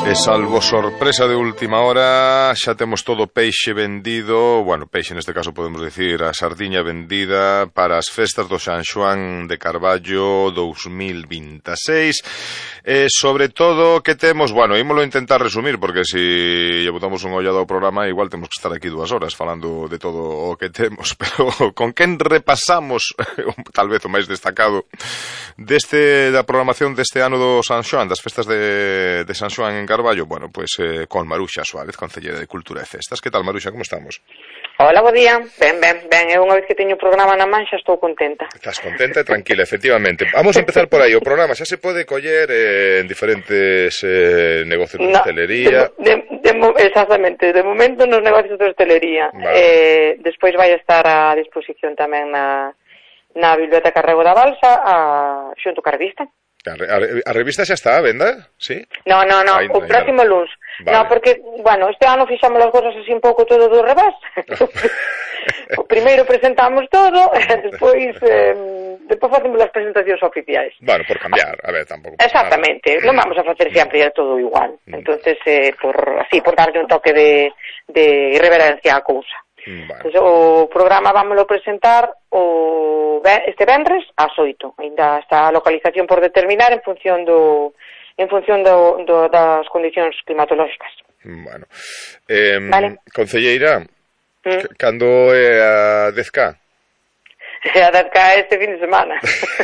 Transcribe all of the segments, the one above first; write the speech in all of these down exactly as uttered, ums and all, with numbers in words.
E salvo sorpresa de última hora, xa temos todo peixe vendido, bueno, peixe neste caso podemos decir a sardiña vendida para as festas do San Xoán de Carballo dous mil vinte e seis. E sobre todo que temos, bueno, ímolo intentar resumir porque se si lle botamos unha ollada ao programa igual temos que estar aquí dúas horas falando de todo o que temos, pero con quen repasamos tal vez o máis destacado deste da programación deste ano do San Xoán, das festas de, de San Xoán en Carballo, bueno, pois pues, eh, con Maruxa Suárez, Concelleira de Cultura e Festas. Que tal, Maruxa, como estamos? Hola, bo día. Ben, ben, ben. Eu unha vez que teño o programa na man xa estou contenta. Estás contenta e tranquila, efectivamente. Vamos a empezar por aí. O programa xa se pode coller eh, en diferentes eh, negocios de no, hostelería. De, de, de, exactamente. De momento nos negocios de hostelería. Vale. Eh, despois vai estar a disposición tamén na, na Biblioteca Rego da Balsa a, xunto ca revista. A, a, a revista xa está a venda, sí? No, no, no, Ay, o próximo luns. Vale. No, porque, bueno, este ano fixamos as cosas así un pouco todo do revés. O primeiro presentamos todo, e despois eh, despois facemos as presentacións oficiais. Bueno, por cambiar, a ver, tampouco. Exactamente, non vamos a facer sempre todo igual. Entonces, eh, por así, por darlle un toque de, de irreverencia á cousa. Vale. Pues, o programa vámoslo presentar o este venres ás oito. Ainda está a localización por determinar en función do en función do, do das condicións climatolóxicas. Bueno. Eh, vale. Concelleira, mm. cando é a dez K? A dez K este fin de semana.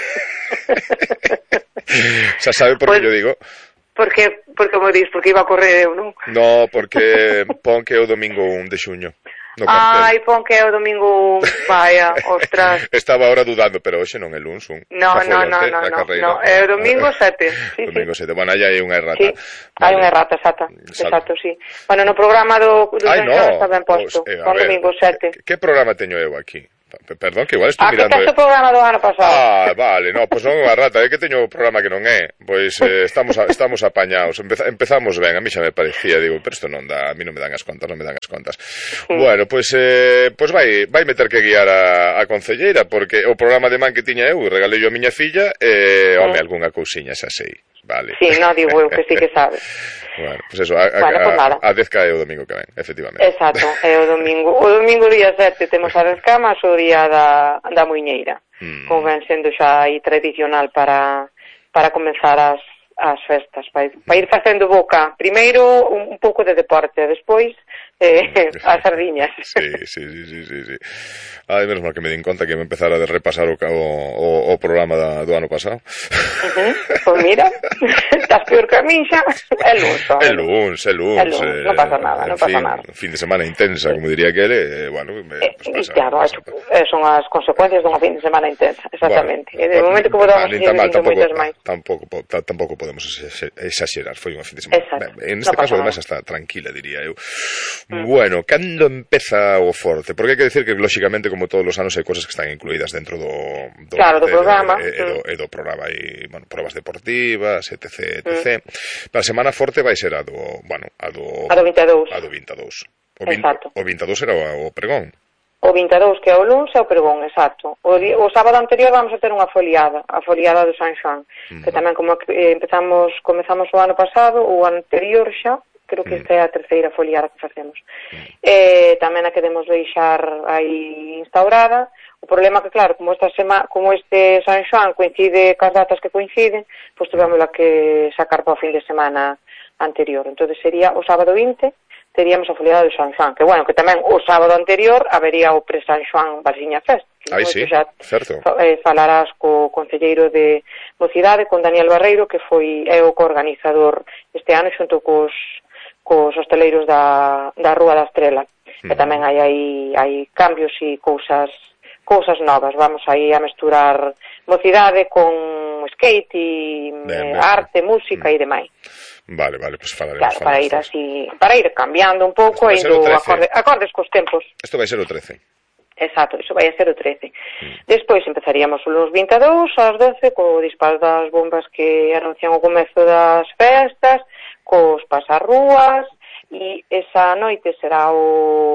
Xa sabe por pues, que yo digo. Porque, porque como dis, porque iba a correr eu, non? No, porque pon que é o domingo un de xuño. No Ai, pon que é o domingo, vaya, ostras. Estaba ahora dudando, pero hoxe non é luns un. No, no, no, no, no, no, é o domingo sete. Sí, domingo sí. sete, bueno, aí hai unha errata. Sí, vale. Hai unha errata, exacta, exacto, sí. Bueno, no programa do, do Ai, no. está ben posto, pues, eh, con domingo sete. Que, que programa teño eu aquí? Perdón, que igual estou ah, mirando... Ah, que o programa do ano pasado. Ah, vale, no, pois pues non é unha rata, é que teño o programa que non é. Pois eh, estamos a, estamos apañados, Empeza, empezamos ben, a mí xa me parecía, digo, pero isto non dá, a mí non me dan as contas, non me dan as contas. Mm. Bueno, pois pues, eh, pues vai, vai meter que guiar a, a concelleira, porque o programa de man que tiña eu, regalei yo a miña filla, e, eh, home, mm. algunha cousiña xa sei. Vale. Sí, no, digo eu que sí que sabes. Bueno, pues eso, a, a, bueno, pues nada. a, a dez K é o domingo que ven, efectivamente. Exacto, é o domingo. O domingo día sete temos a dez K, mas o día da, da Muiñeira. Mm. Como ven sendo xa aí tradicional para, para comenzar as, as festas, para, para ir facendo boca. Primeiro un, un pouco de deporte, despois eh, as sardiñas. Sí, sí, sí, sí, sí, sí. Ai, menos mal que me din conta que me empezara a repasar o, o, o programa da, do ano pasado. Uh-huh. Pois mira, estás peor que a min xa. É luns, é luns, é luns. Eh, non pasa nada, non pasa fin, nada. Fin de semana intensa, como diría que ele, eh, bueno, eh, pues pasa, claro, pasa, pasa. Son as consecuencias dunha fin de semana intensa, exactamente. Bueno, e de momento como vamos a seguir vindo moitas máis. Tampouco, tampouco podemos exagerar, foi unha fin de semana. Exacto. En este no caso, además, hasta tranquila, diría eu. Mm. Bueno, cando empeza o forte? Porque hai que decir que, lógicamente, como todos os anos, hai cosas que están incluídas dentro do, do, claro, do programa. E, e, do, e do programa. Hai, bueno, probas deportivas, etc, etcétera. Mm. Pero a semana forte vai ser a do, bueno, a do... A do vinte e dous. A do vinte e dous. O, exacto. O vinte e dous era o, o pregón. O vinte e dous, que é o luns, é o pregón, exacto. O, o sábado anterior vamos a ter unha foliada, a foliada do San Xoán, mm. que tamén como eh, empezamos, comezamos o ano pasado, o anterior xa, creo que esta é a terceira foliada que facemos. Mm. Eh, tamén a queremos deixar aí instaurada. O problema que, claro, como esta sema, como este San Xoán coincide cas datas que coinciden, pois tivemos que sacar para o fin de semana anterior. Entonces sería o sábado vinte, teríamos a foliada do San Xoán, que bueno, que tamén o sábado anterior habería o pre-San Xoán Balsiña Fest. Aí sí, xa, certo. Eh, falarás co concelleiro de Mocidade, con Daniel Barreiro, que foi é o coorganizador este ano xunto cos cos hosteleiros da, da Rúa da Estrela. Mm. E tamén hai aí hai cambios e cousas cousas novas. Vamos aí a mesturar mocidade con skate e ben, ben. arte, música mm. e demais. Vale, vale, pues falaremos. Claro, para ir así, para ir cambiando un pouco e indo acorde, acordes cos tempos. Isto vai ser o trece. Exacto, iso vai a ser o trece. Mm. Despois empezaríamos o luns vinte e dous ás doce co disparo das bombas que anuncian o comezo das festas, cos pasarrúas, e esa noite será o,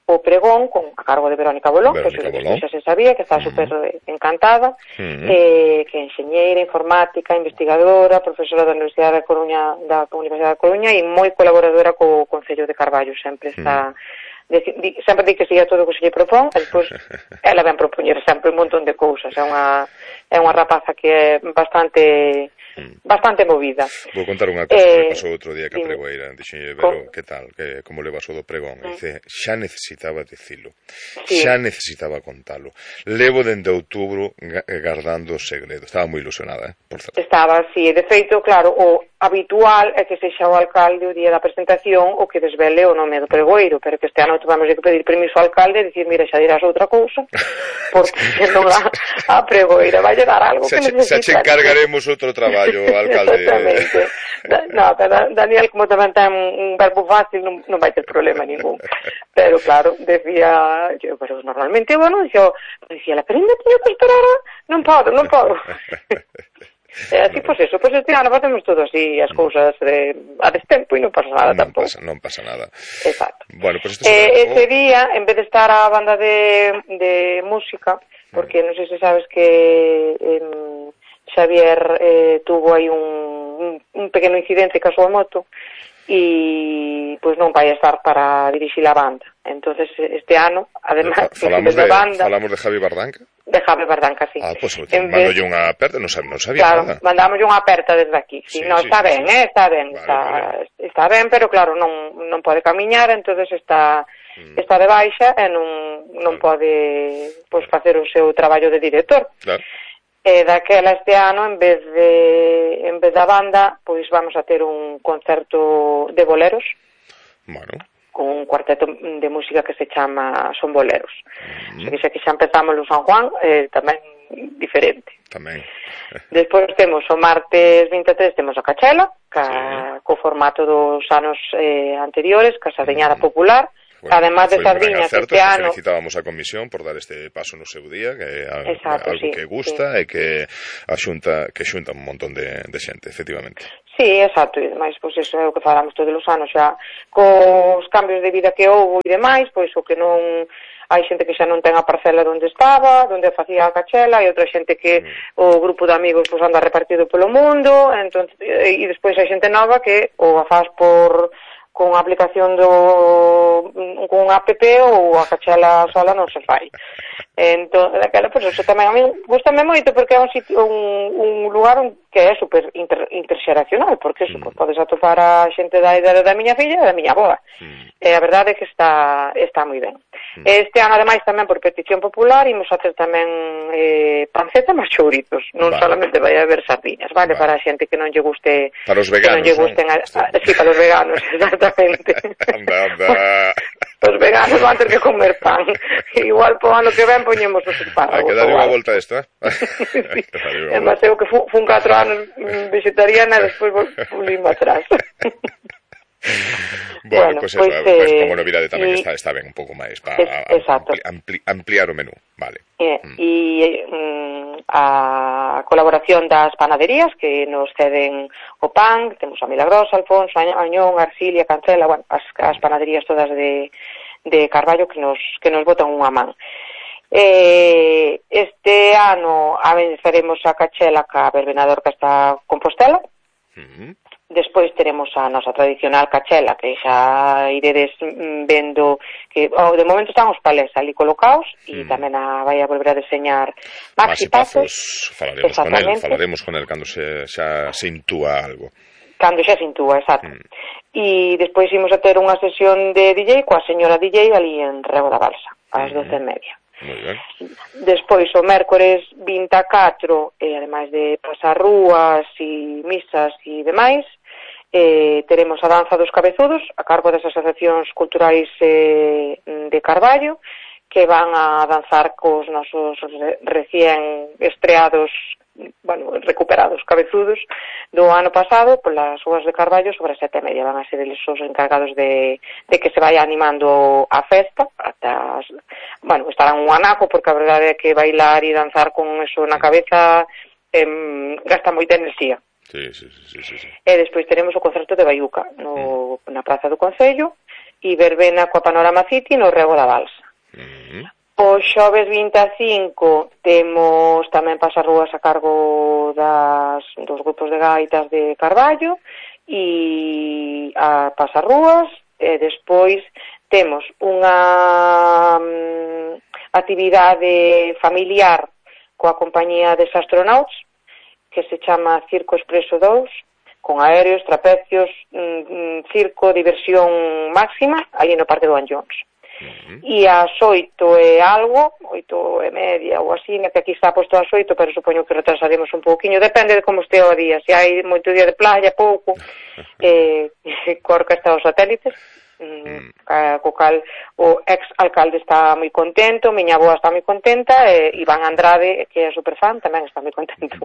o pregón con, a cargo de Verónica Bolón, Verónica que Bolón. xa se sabía, que está Uh-huh. super encantada, Uh-huh. eh, que é enxeñeira, informática, investigadora, profesora da Universidade da Coruña, da Universidade da Coruña e moi colaboradora co Concello de Carballo, sempre está... Uh-huh. De, di, sempre di que siga todo o que se lle propón, e despois ela ven propoñer sempre un montón de cousas. É unha, é unha rapaza que é bastante mm. bastante movida. Vou contar unha cousa eh, que me pasou outro día que a dime. pregoeira. Dixenlle, Vero, que tal? Que, como le pasou do pregón? Mm. Dice, xa necesitaba dicilo. Sí. Xa necesitaba contalo. Levo dende outubro gardando o segredo. Estaba moi ilusionada, eh, por certo. Estaba, sí. De feito, claro, o habitual é que sexa o alcalde o día da presentación o que desvele o nome do pregoeiro, pero que este ano tuvamos que pedir permiso ao alcalde e dicir, mira, xa dirás outra cousa, porque non a, a pregoeira vai dar algo xa que necesita. Xa che encargaremos outro traballo, alcalde. Exactamente. Da, no, pero Daniel, como tamén ten un verbo fácil, non, non vai ter problema ningún. Pero claro, decía, yo, pero normalmente, bueno, yo, decía, la prenda teño que esperar, non podo, non podo. E así, pois pues eso, pois pues este ano facemos todo así, as cousas de, a destempo e non pasa nada non tampouco. Pasa, non pasa nada. Exacto. Bueno, pues este eh, será... ese día, en vez de estar a banda de, de música, porque non sei se sabes que eh, Xavier eh, tuvo aí un, un, un pequeno incidente ca súa moto e pois non vai estar para dirixir a banda. Entonces este ano, además, falamos de, de banda, falamos de Javi Bardanca. De Javi Bardanca, sí. Ah, pois pues, mandoulle unha aperta, non sabía, non sabía claro, nada. mandámoslle unha aperta desde aquí. Sí, sí, no, sí, está sí, ben, sí. eh, está ben, vale, está, vale. está ben, pero claro, non non pode camiñar, entonces está mm. está de baixa e non non claro. pode pois facer o seu traballo de director. Claro. E daquela este ano, en vez de en vez da banda, pois vamos a ter un concerto de boleros. Bueno, con un cuarteto de música que se chama Son Boleros. Mm. O sea, que xa que xa empezamos no San Juan, eh, tamén diferente. Tamén. Despois temos o martes vinte e tres, temos a Cachela, ca, sí. co formato dos anos eh, anteriores, ca sardiñada mm. popular. Bueno, además de sardiñas, este ano... Felicitábamos a Comisión por dar este paso no seu día, que é Exacto, algo sí, que gusta sí. e que a xunta, que xunta un montón de, de xente, efectivamente. Sí, exacto, e demais, pois iso é o que falamos todos os anos, xa, cos cambios de vida que houve e demais, pois o que non... Hai xente que xa non ten a parcela onde estaba, onde facía a Cachela, e outra xente que mm. o grupo de amigos pois anda repartido polo mundo, entón, e despois hai xente nova que ou a faz por... con a aplicación do con un app ou a Cachela sola non se fai. Entón, daquela, pois, eso tamén a mí gustame moito porque é un sitio, un, un lugar que é super inter, interxeracional, porque eso, mm. pois, podes atopar a xente da idade da miña filla e da miña avoa. Mm. E a verdade é que está está moi ben. Mm. Este ano, ademais, tamén por petición popular, imos a ter tamén eh, panceta máis chouritos, non vale. solamente vai haber sardiñas, vale? vale? Para a xente que non lle guste... Para os veganos, que non lle gusten a, a, sí, para os veganos, exactamente. anda, anda. Os veganos van ter que comer pan. Igual po ano que ven poñemos os espárragos. Hai que darlle unha volta a isto, eh? Sí. É máis, eu que fu, fun catro anos vegetariana e despois volvíme atrás. Bueno, bueno, pues, pues, eso, eh, pues como novidade tamén y, está, está ben un pouco máis para ampli, ampli, ampliar o menú, vale. E mm. mm, a colaboración das panaderías que nos ceden o pan, temos a Milagrosa, Alfonso, Añón, Arcilia, Cancela, bueno, as, as panaderías todas de, de Carballo que nos, que nos botan unha man. Eh, este ano avanzaremos a Cachela ca Verbenador que está Compostela. Mm-hmm. Despois teremos a nosa tradicional Cachela, que xa iredes vendo que oh, de momento están os palés ali colocados e mm. tamén a vai a volver a deseñar Maxi Pazos. Falaremos con el, falaremos con el cando se, xa se intúa algo. Cando xa se intúa, exacto. Mm. E despois imos a ter unha sesión de D J coa señora D J ali en Rego da Balsa, ás mm. doce e media. Moi ben. Despois o mércores vinte e catro, e ademais de pasar rúas e misas e demais, eh, teremos a danza dos cabezudos a cargo das asociacións culturais eh, de Carballo, que van a danzar cos nosos recien estreados, bueno, recuperados cabezudos do ano pasado polas ruas de Carballo sobre as sete e media. Van a ser eles os encargados de, de que se vaya animando a festa ata, bueno, estarán un anaco porque a verdade é que bailar e danzar con eso na cabeza eh, gasta moita enerxía. Sí, sí, sí, sí, sí. E despois teremos o concerto de Baiuca no, mm. na Praza do Concello e verbena coa Panorama City no Rego da Balsa. Uh-huh. O xoves vinte e cinco temos tamén pasarrúas a cargo das, dos grupos de gaitas de Carballo e a pasarrúas, e despois temos unha um, actividade familiar coa compañía des astronauts que se chama Circo Expreso dous, con aéreos, trapecios, mm, circo, diversión máxima, ali no Parque do Anllóns. Uh-huh. E ás oito e algo, oito e media ou así, que aquí está posto ás oito, pero supoño que retrasaremos un pouquiño, depende de como este o día, se hai moito día de playa, pouco, eh, coa orquesta dos satélites, mm. uh, co cal o ex-alcalde está moi contento, miña avoa está moi contenta, e Iván Andrade, que é superfan, tamén está moi contento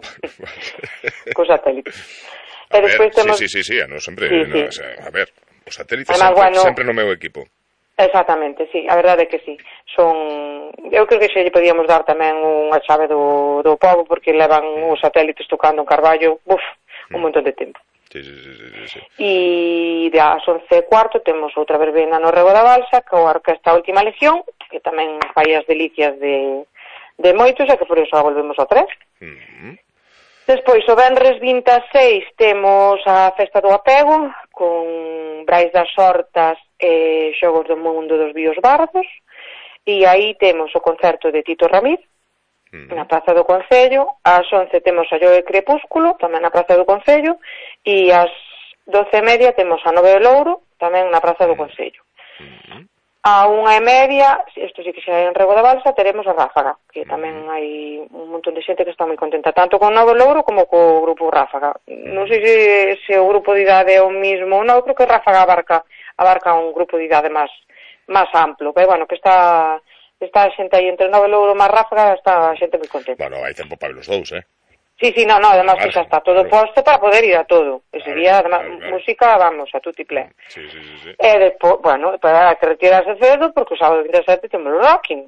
cos satélites. A e ver, temos... sí, sí, sí, sí, no, sempre, sí, no, sí. O sea, a ver, os satélites Además, sempre, bueno, sempre no meu equipo. Exactamente, sí, a verdade é que sí. Son, eu creo que xe lle podíamos dar tamén unha chave do, do pobo, porque levan mm. os satélites tocando en Carballo, buf, un mm. montón de tempo. Sí, sí, sí, sí, sí. E das once e cuarto temos outra verbena no Rego da Balsa, que a orquesta Última Legión, que tamén fai as delicias de, de moitos, e que por iso volvemos ao tres. Mm. Despois, o venres vinte e seis, temos a Festa do Apego, con Brais das Hortas e Xogos do Mundo dos Bios Bardos, e aí temos o concerto de Tito Ramírez, mm. na Praza do Concello. Ás once temos a Lloe Crepúsculo, tamén na Praza do Concello, e ás doce e media temos a Nove de Louro, tamén na Praza do Concello. Mm. A unha e media, isto sí que xa é en Rego da Balsa, teremos a Ráfaga, que tamén hai un montón de xente que está moi contenta, tanto con Novo Louro como co grupo Ráfaga. Non sei se, se o grupo de idade é o mismo ou non, creo que Ráfaga abarca, abarca un grupo de idade máis máis amplo, pero bueno, que está está a xente aí entre Novo Louro máis Ráfaga, está a xente moi contenta. Bueno, hai tempo para os dous, eh? Sí, sí, no, no, además claro, que xa está todo claro. Posto para poder ir a todo. Ese claro, día, además, claro, claro. música, vamos, a tutti pleno. Sí, sí, sí, sí. E despois, bueno, para que retirarse cedo, porque o sábado vinte e sete temos o Rocking.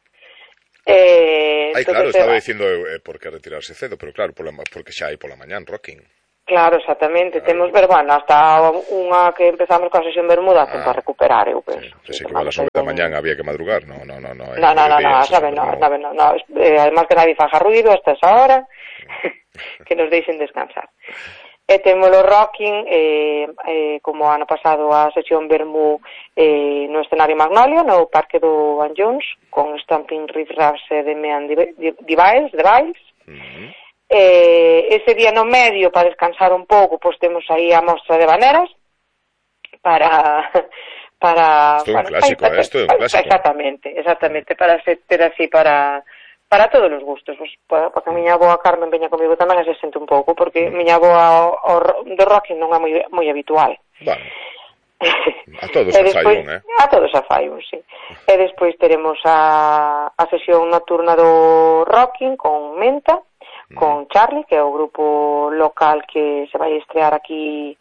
Eh, Ai, claro, estaba dicindo eh, por que retirarse cedo, pero claro, pola, porque xa hai pola mañán Rocking. Claro, exactamente, claro. Temos, pero bueno, hasta unha que empezamos con a sesión Bermuda, ah, para recuperar, eu penso. Sí, sí, que igual a nove da mañán había que madrugar, no, no, no. No, no, no, no, no, sabe, no, no, no, no, eh, además que nadie faja ruido hasta esa hora, que nos deixen descansar. E temos o Rocking, eh, eh, como ano pasado a sesión Bermú eh, no escenario Magnolia, no Parque do Anllóns, con Stamping Riff Raps e de Mean Device, Device. Uh-huh. Eh, ese día no medio, para descansar un pouco, pois temos aí a mostra de baneras, para... para isto é un clásico, para, eh? Isto é un clásico. Exactamente, exactamente, para ser así, para... para todos os gustos, pues, porque a miña avoa Carmen veña comigo tamén e se sente un pouco, porque mm. miña avoa o, o, do Rocking non é moi, moi habitual. Bueno, a todos a fai un, eh? A todos a fai un, sí. E despois teremos a, a sesión nocturna do Rocking con Menta, mm. con Charlie, que é o grupo local que se vai estrear aquí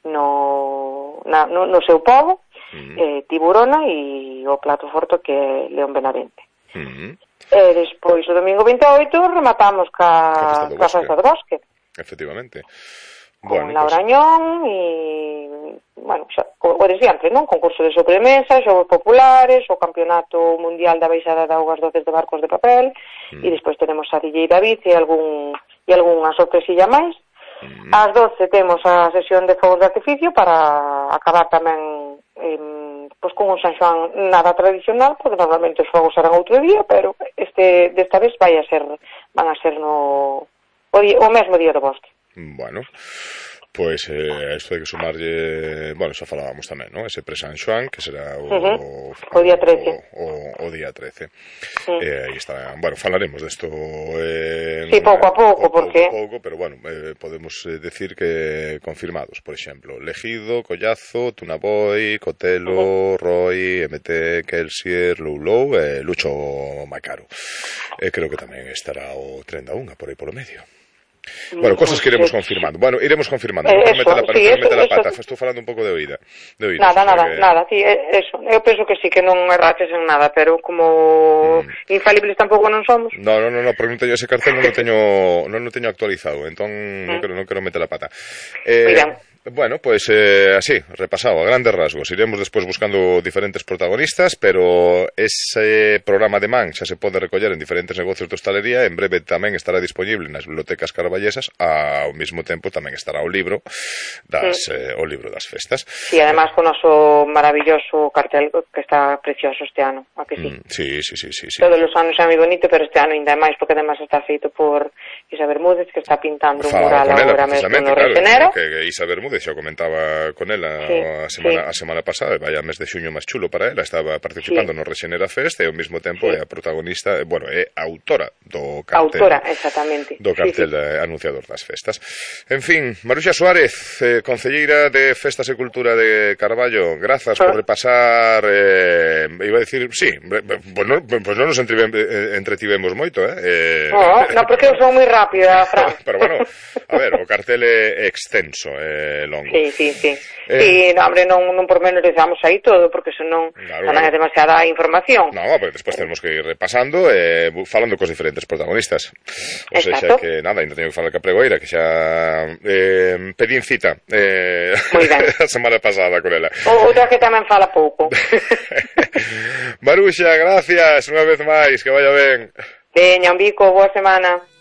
no, na, no, no seu pobo, mm. eh, Tiburona, e o plato forte que é León Benavente. Mm. E despois, o domingo vinte e oito, rematamos ca, ca Festa do Bosque. Efectivamente. Con bueno, Laura Añón e, bueno, xa, o, o de sempre, non? Concurso de sobremesa, xogos populares, o campeonato mundial da baixada de augas doces de barcos de papel, mm. e despois tenemos a D J David e algún e algunha sorpresilla máis. Mm. Ás doce temos a sesión de fogos de artificio para acabar tamén eh, pois con un San Xoán nada tradicional, porque normalmente os fogos serán outro día, pero este desta vez vai a ser van a ser no o, día, o mesmo día do bosque. Bueno, pois eh, isto hai que sumarlle, bueno, xa falábamos tamén, non? Ese pre-San Xoán, que será o, uh-huh. o día trece. O, o, o día trece. Uh-huh. Eh, aí está, bueno, falaremos desto eh, sí, pouco a pouco, porque pouco, pero bueno, eh, podemos eh, decir que confirmados, por exemplo, Legido, Collazo, Tunaboy, Cotelo, uh-huh. Roy, M T, Kelsier, Loulou e eh, Lucho Macaro. Eh, creo que tamén estará o Tren da Unha por aí polo medio. Bueno, cosas que iremos confirmando. Bueno, iremos confirmando. Eh, no eso, la, sí, eso, la pata. Eso... Estou falando un pouco de oída. De oído, nada, nada, que... nada. Sí, eso. Eu penso que sí, que non erraches en nada, pero como mm. infalibles tampouco non somos. No, no, no, no, porque non teño ese cartel, non o teño, non o teño actualizado, entón mm. non quero, non quero meter la pata. Eh, Bueno, pues eh, así, repasado, a grandes rasgos. Iremos despois buscando diferentes protagonistas, pero ese programa de Man xa se pode recoller en diferentes negocios de hostalería. En breve tamén estará disponible nas bibliotecas carballesas. Ao mesmo tempo tamén estará o libro das, sí. eh, o libro das festas. Sí, además con o noso maravilloso cartel que está precioso este ano, a que sí? Mm, sí, sí, sí, sí, sí. Todos os anos é moi bonito, pero este ano ainda máis, porque además está feito por Isa Bermúdez, que está pintando un mural agora mesmo no Resenero. Que, que Isa Bermúdez xa comentaba con ela sí, a, semana, sí. a semana pasada, vaya mes de xuño máis chulo para ela, estaba participando sí. no Resenera Fest e ao mesmo tempo sí. é a protagonista, bueno, é autora do cartel. Autora, exactamente. Do cartel sí, sí. anunciador das festas. En fin, Maruxa Suárez, eh, concelleira de Festas e Cultura de Carballo, grazas ah. por repasar, eh, iba a decir, sí, pues non, pues non nos entretivemos moito, eh? eh... No, no, porque eu son moi rápida, Fran. Pero bueno, a ver, o cartel é extenso, é longo. Sí, sí, sí. Eh... Sí, no, hombre, non, non pormenorizamos aí todo, porque senón claro, non é demasiada información. No, pero despois tenemos que ir repasando, eh, falando cos diferentes protagonistas. O sea, xa que, nada, ainda teño que falar ca pregoeira, que xa eh, pedín cita eh, a semana pasada con ela. Outra que tamén fala pouco. Maruxa, gracias, unha vez máis, que vaya ben. Veña, un bico, boa semana.